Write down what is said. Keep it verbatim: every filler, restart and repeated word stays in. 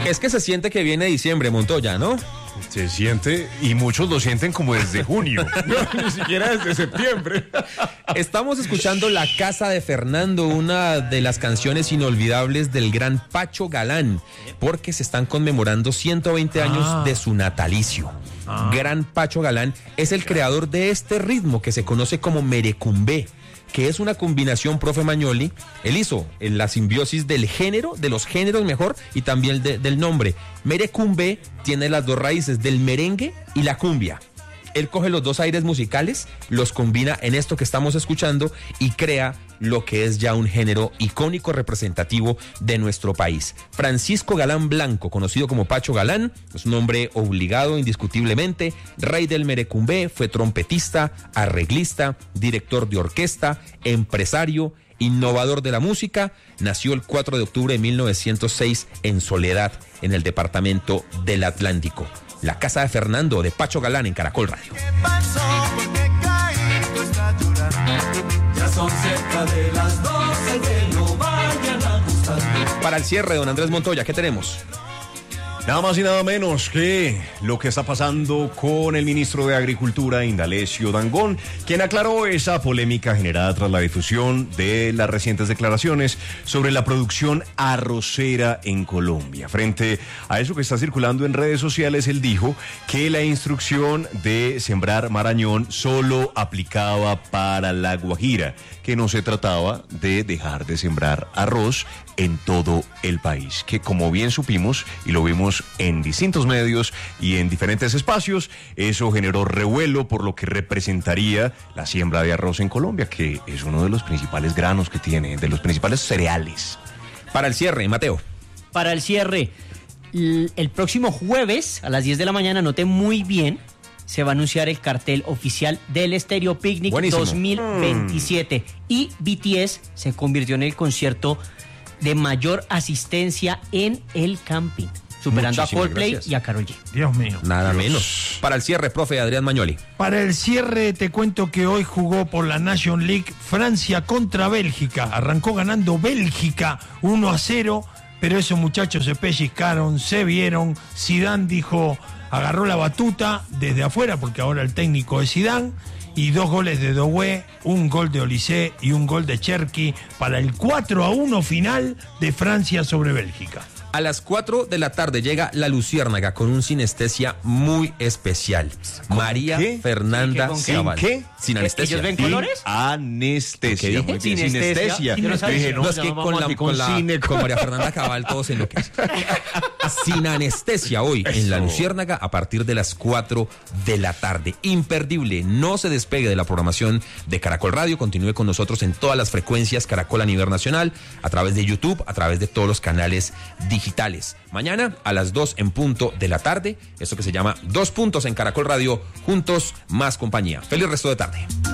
Es que se siente que viene diciembre, Montoya, ¿no? Se siente, y muchos lo sienten como desde junio, no, ni siquiera desde septiembre. Estamos escuchando La Casa de Fernando, una de las canciones inolvidables del gran Pacho Galán, porque se están conmemorando ciento veinte años ah. de su natalicio. Ah. Gran Pacho Galán es el creador de este ritmo que se conoce como merecumbé, que es una combinación, profe Magnoli. Él hizo en la simbiosis del género, de los géneros mejor, y también de, del nombre. Merecumbé tiene las dos raíces del merengue y la cumbia. Él coge los dos aires musicales, los combina en esto que estamos escuchando y crea lo que es ya un género icónico representativo de nuestro país. Francisco Galán Blanco, conocido como Pacho Galán, es un hombre obligado indiscutiblemente, rey del merecumbé, fue trompetista, arreglista, director de orquesta, empresario, innovador de la música. Nació el cuatro de octubre de mil novecientos seis en Soledad, en el departamento del Atlántico. La Casa de Fernando, de Pacho Galán, en Caracol Radio. ¿Qué pasó? ¿Por qué caí? Está llorando. Ya son cerca de las doce, que no vayan ajustando. Para el cierre, don Andrés Montoya, ¿qué tenemos? Nada más y nada menos que lo que está pasando con el ministro de Agricultura, Indalecio Dangond, quien aclaró esa polémica generada tras la difusión de las recientes declaraciones sobre la producción arrocera en Colombia. Frente a eso que está circulando en redes sociales, él dijo que la instrucción de sembrar marañón solo aplicaba para la Guajira, que no se trataba de dejar de sembrar arroz en todo el país, que como bien supimos y lo vimos en distintos medios y en diferentes espacios, eso generó revuelo por lo que representaría la siembra de arroz en Colombia, que es uno de los principales granos que tiene, de los principales cereales. Para el cierre, Mateo. Para el cierre, el próximo jueves a las diez de la mañana, noté muy bien, se va a anunciar el cartel oficial del Stereo Picnic Buenísimo. dos mil veintisiete. Mm. Y B T S se convirtió en el concierto de mayor asistencia en el camping, superando Muchísimas a Coldplay gracias. Y a Karol G. Dios mío. Nada Dios. menos. Para el cierre, profe Adrián Magnoli. Para el cierre te cuento que hoy jugó por la Nation League Francia contra Bélgica. Arrancó ganando Bélgica uno a cero, pero esos muchachos se pellizcaron, se vieron. Zidane dijo, agarró la batuta desde afuera, porque ahora el técnico es Zidane, y dos goles de Doué, un gol de Olise y un gol de Cherki para el cuatro a uno final de Francia sobre Bélgica. A las cuatro de la tarde llega La Luciérnaga con un sinestesia muy especial. María qué? Fernanda ¿Qué? Cabal. ¿Qué? Sin anestesia. ¿Ellos ven colores? Anestesia. ¿Qué dije? Sinestesia. Yo no sabía. Dije, no, No, es que con, la, con, la, cine, con María Fernanda Cabal todo se enloquece. Sin anestesia hoy Eso. En La Luciérnaga a partir de las cuatro de la tarde. Imperdible, no se despegue de la programación de Caracol Radio, continúe con nosotros en todas las frecuencias Caracol a nivel nacional, a través de YouTube, a través de todos los canales digitales. Mañana a las dos en punto de la tarde, esto que se llama Dos Puntos en Caracol Radio, juntos más compañía. Feliz resto de tarde.